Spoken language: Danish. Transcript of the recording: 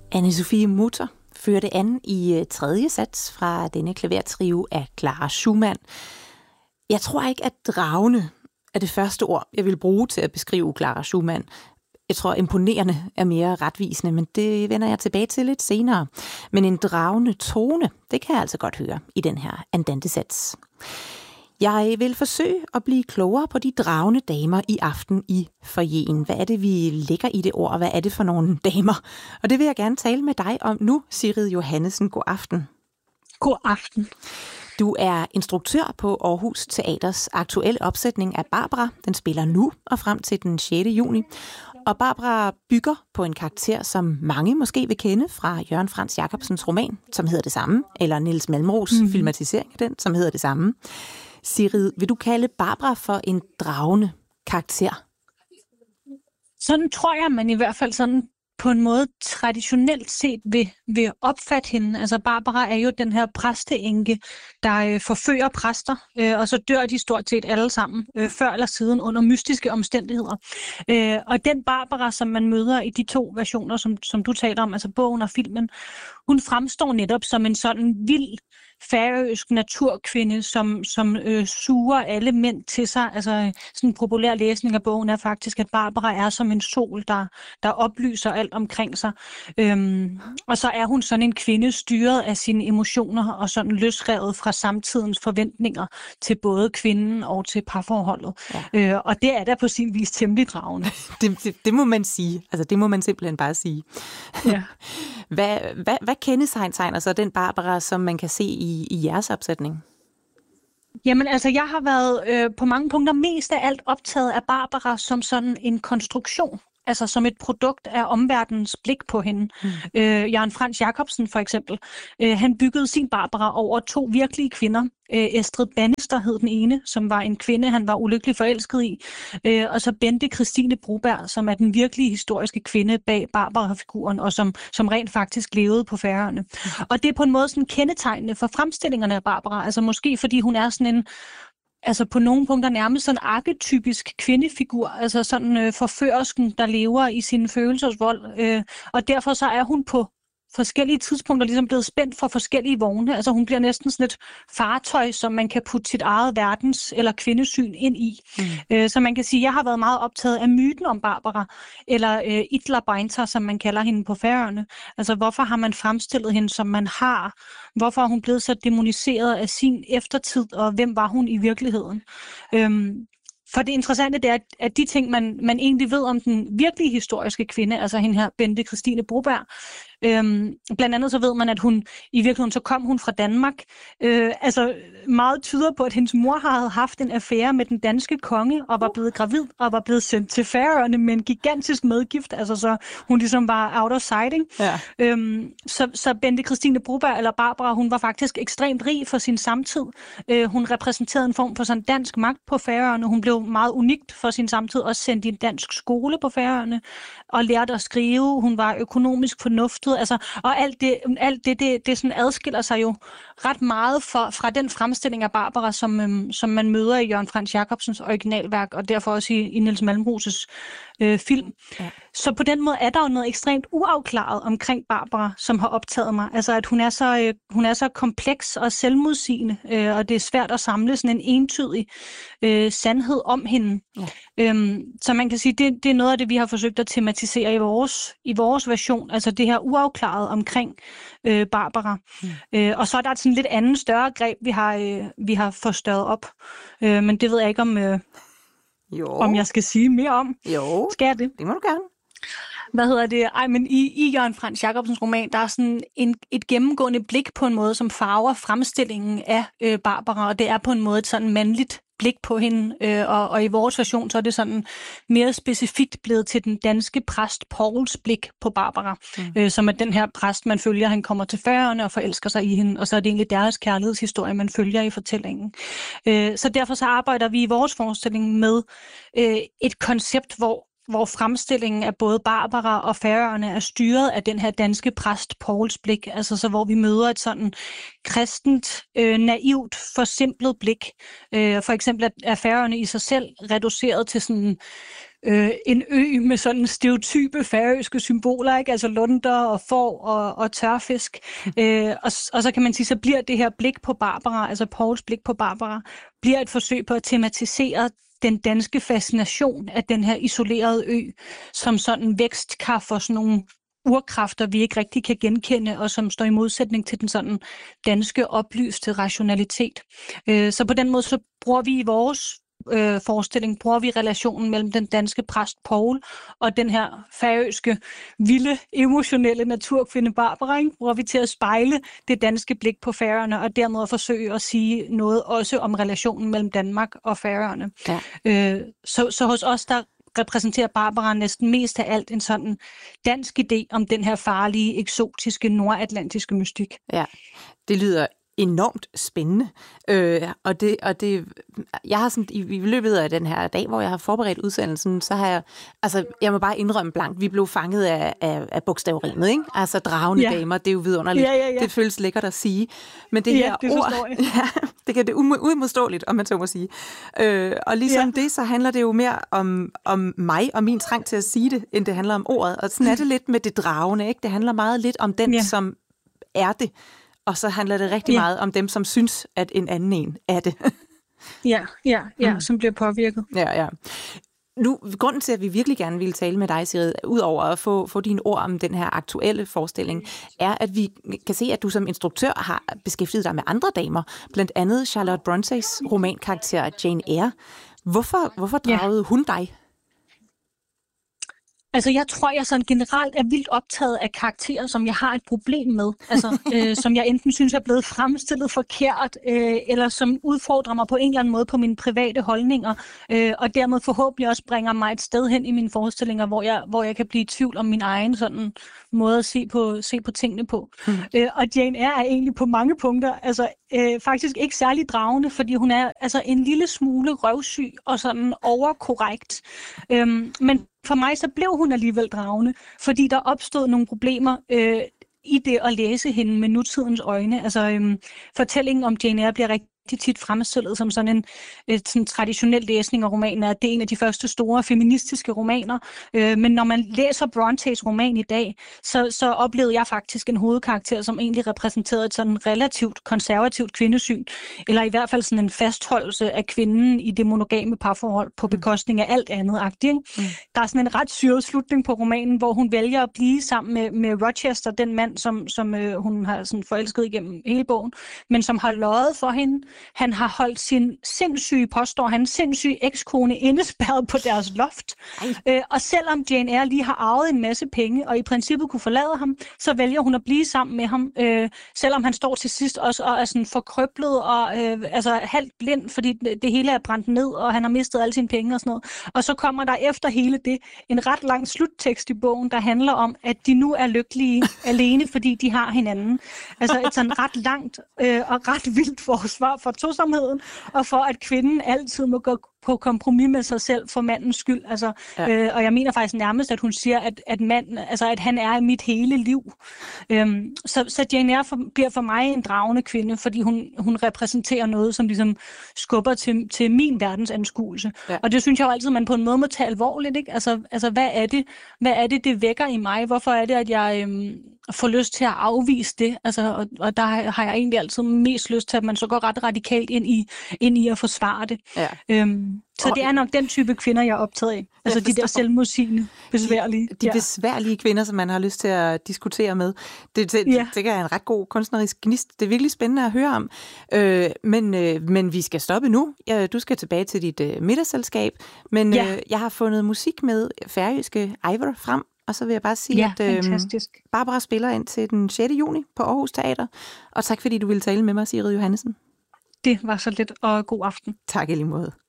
Anne-Sophie Mutter førte an i tredje sats fra denne klavertrio af Clara Schumann. Jeg tror ikke, at dragende er det første ord, jeg vil bruge til at beskrive Clara Schumann. Jeg tror, imponerende er mere retvisende, men det vender jeg tilbage til lidt senere. Men en dragende tone, det kan jeg altså godt høre i den her andantesats. Jeg vil forsøge at blive klogere på de dragende damer i aften i foyeren. Hvad er det, vi lægger i det ord, og hvad er det for nogle damer? Og det vil jeg gerne tale med dig om nu, Sigrid Johannesen. God aften. God aften. Du er instruktør på Aarhus Teaters aktuelle opsætning af Barbara. Den spiller nu og frem til den 6. juni. Og Barbara bygger på en karakter, som mange måske vil kende fra Jørgen Franz Jacobsens roman, som hedder det samme, eller Niels Malmros filmatisering af den, som hedder det samme. Sigrid, vil du kalde Barbara for en dragende karakter? Sådan tror jeg, man i hvert fald sådan på en måde traditionelt set vil opfatte hende. Altså Barbara er jo den her præsteenke, der forfører præster, og så dør de stort set alle sammen, før eller siden under mystiske omstændigheder. Og den Barbara, som man møder i de to versioner, som du taler om, altså bogen og filmen, hun fremstår netop som en sådan vild færøsk naturkvinde, som suger alle mænd til sig. Altså sådan en populær læsning af bogen er faktisk, at Barbara er som en sol, der oplyser alt omkring sig. Og så er hun sådan en kvinde styret af sine emotioner og sådan løsrevet fra samtidens forventninger til både kvinden og til parforholdet. Ja. Og det er da på sin vis temmelig dragende. Det må man sige. Altså det må man simpelthen bare sige. Ja. Hvad kendetegner så den Barbara, som man kan se i jeres opsætning? Jamen altså, jeg har været på mange punkter mest af alt optaget af Barbara som sådan en konstruktion. Altså som et produkt af omverdenens blik på hende. Jørgen Franz Jacobsen for eksempel, han byggede sin Barbara over to virkelige kvinder. Estrid Bannister hed den ene, som var en kvinde, han var ulykkelig forelsket i. Og så Bente Christine Broberg, som er den virkelige historiske kvinde bag Barbara-figuren, og som rent faktisk levede på Færøerne. Og det er på en måde sådan kendetegnende for fremstillingerne af Barbara. Altså måske fordi hun er sådan en, altså på nogle punkter nærmest sådan arketypisk kvindefigur, altså sådan forførersken, der lever i sine følelsers vold. Og derfor så er hun på forskellige tidspunkter ligesom blevet spændt for forskellige vogne. Altså hun bliver næsten sådan et fartøj, som man kan putte sit eget verdens- eller kvindesyn ind i. Så man kan sige, at jeg har været meget optaget af myten om Barbara, eller Illa Beinta, som man kalder hende på Færøerne. Altså hvorfor har man fremstillet hende, som man har? Hvorfor er hun blevet så demoniseret af sin eftertid, og hvem var hun i virkeligheden? For det interessante det er, at de ting, man egentlig ved om den virkelige historiske kvinde, altså hende her, Bente Christine Broberg, blandt andet så ved man, at hun i virkeligheden, så kom hun fra Danmark. Altså meget tyder på, at hendes mor havde haft en affære med den danske konge, og var blevet gravid, og var blevet sendt til Færøerne med en gigantisk medgift, altså så hun ligesom var out of sighting. Ja. Så Bente Christine Broberg, eller Barbara, hun var faktisk ekstremt rig for sin samtid. Hun repræsenterede en form for sådan dansk magt på Færøerne. Hun blev meget unikt for sin samtid, også sendt i en dansk skole på Færøerne, og lærte at skrive. Hun var økonomisk fornuftet, altså, og alt det sådan adskiller sig jo ret meget fra den fremstilling af Barbara, som man møder i Jørgen Franz Jacobsens originalværk, og derfor også i Niels Malmros' film. Ja. Så på den måde er der jo noget ekstremt uafklaret omkring Barbara, som har optaget mig. Altså at hun er så kompleks og selvmodsigende, og det er svært at samle sådan en entydig sandhed om hende. Ja. Så man kan sige, det er noget af det, vi har forsøgt at tematisere i vores version, altså det her uafklaret omkring Barbara. Og så er der et sådan lidt andet større greb, vi har forstørret op. Men det ved jeg ikke om jeg skal sige mere om. Jo, skal jeg det? Det må du gerne. Hvad hedder det? Men i Jørgen Franz Jacobsens roman, der er sådan et gennemgående blik på en måde, som farver fremstillingen af Barbara, og det er på en måde et sådan mandligt blik på hende, og i vores version, så er det sådan mere specifikt blevet til den danske præst Pauls blik på Barbara, som er den her præst, man følger, han kommer til Færøerne og forelsker sig i hende, og så er det egentlig deres kærlighedshistorie, man følger i fortællingen. Så derfor så arbejder vi i vores forestilling med et koncept, hvor fremstillingen af både Barbara og Færøerne er styret af den her danske præst Pauls blik, altså så hvor vi møder et sådan kristent, naivt, forsimplet blik. For eksempel er Færøerne i sig selv reduceret til sådan en ø med sådan stereotype færøske symboler, ikke? Altså lunder og får og tørfisk. Og så kan man sige, så bliver det her blik på Barbara, altså Pauls blik på Barbara, bliver et forsøg på at tematisere den danske fascination af den her isolerede ø, som sådan vækstkar for sådan nogle urkræfter, vi ikke rigtig kan genkende, og som står i modsætning til den sådan danske oplyste rationalitet. Så på den måde, så bruger vi i vores forestilling, bruger vi relationen mellem den danske præst Paul og den her færøske, vilde, emotionelle naturkvinde Barbara, ikke? Bruger vi til at spejle det danske blik på Færøerne, og dermed at forsøge at sige noget også om relationen mellem Danmark og Færøerne. Ja. Så hos os, der repræsenterer Barbara næsten mest af alt en sådan dansk idé om den her farlige, eksotiske, nordatlantiske mystik. Ja, det lyder enormt spændende. Jeg har sådan, i løbet af den her dag, hvor jeg har forberedt udsendelsen, så har jeg må bare indrømme blankt, vi blev fanget af bogstaverimet, ikke? Altså dragende damer, det er jo vidunderligt. Ja. Det føles lækkert at sige. Men det her det ord, det kan det uimodståeligt, om man så må sige. Og ligesom det, så handler det jo mere om mig og min trang til at sige det, end det handler om ordet. Og sådan er det lidt med det dragende, ikke? Det handler meget lidt om den, som er det. Og så handler det rigtig meget om dem, som synes, at en anden en er det. Som bliver påvirket. Ja. Nu, grunden til, at vi virkelig gerne ville tale med dig, Sigrid, udover at få dine ord om den her aktuelle forestilling, er, at vi kan se, at du som instruktør har beskæftiget dig med andre damer, blandt andet Charlotte Brontes romankarakter Jane Eyre. Hvorfor dragede hun dig? Altså, jeg tror, jeg sådan generelt er vildt optaget af karakterer, som jeg har et problem med. Altså, som jeg enten synes er blevet fremstillet forkert, eller som udfordrer mig på en eller anden måde på mine private holdninger, og dermed forhåbentlig også bringer mig et sted hen i mine forestillinger, hvor jeg kan blive i tvivl om min egen sådan måde at se på tingene på. Og Jane Eyre er egentlig på mange punkter, altså faktisk ikke særlig dragende, fordi hun er altså en lille smule røvsyg og sådan overkorrekt. Men for mig så blev hun alligevel dragende, fordi der opstod nogle problemer i det at læse hende med nutidens øjne. Altså fortællingen om Jane Eyre bliver rigtig tit fremstillet som sådan en traditionel læsning af romanen, at det er en af de første store feministiske romaner. Men når man læser Brontes roman i dag, så oplevede jeg faktisk en hovedkarakter, som egentlig repræsenterede et sådan relativt konservativt kvindesyn, eller i hvert fald sådan en fastholdelse af kvinden i det monogame parforhold på bekostning af alt andet agtigt. Der er sådan en ret syret slutning på romanen, hvor hun vælger at blive sammen med Rochester, den mand, som hun har sådan forelsket igennem hele bogen, men som har løjet for hende. Han har holdt sin sindssyge ekskone indespærret på deres loft. Og selvom Jane Eyre lige har arvet en masse penge, og i princippet kunne forlade ham, så vælger hun at blive sammen med ham, selvom han står til sidst også og er sådan forkrøblet og altså halvt blind, fordi det hele er brændt ned, og han har mistet alle sine penge og sådan noget. Og så kommer der efter hele det en ret lang sluttekst i bogen, der handler om, at de nu er lykkelige alene, fordi de har hinanden. Altså et sådan ret langt og ret vildt forsvar for tosomheden, og for at kvinden altid må gå på kompromis med sig selv for mandens skyld. Altså, og jeg mener faktisk nærmest, at hun siger, at han er i mit hele liv. Så Jane Eyre bliver for mig en dragende kvinde, fordi hun repræsenterer noget, som ligesom skubber til min verdensanskuelse. Ja. Og det synes jeg jo altid, man på en måde må tage alvorligt. Ikke? Altså hvad er det vækker i mig? Hvorfor er det, at jeg får lyst til at afvise det? Altså, og der har jeg egentlig altid mest lyst til, at man så går ret radikalt ind i at forsvare det. Ja. Så det er nok den type kvinder, jeg er optaget af. Altså de der selvmodsigende, besværlige. De besværlige kvinder, som man har lyst til at diskutere med. Det er en ret god kunstnerisk gnist. Det er virkelig spændende at høre om. Men vi skal stoppe nu. Du skal tilbage til dit middagsselskab. Men jeg har fundet musik med færøske Eivør frem. Og så vil jeg bare sige, at Barbara spiller ind til den 6. juni på Aarhus Teater. Og tak fordi du ville tale med mig, Sigrid Johannesen. Det var så lidt, og god aften. Tak i lige måde.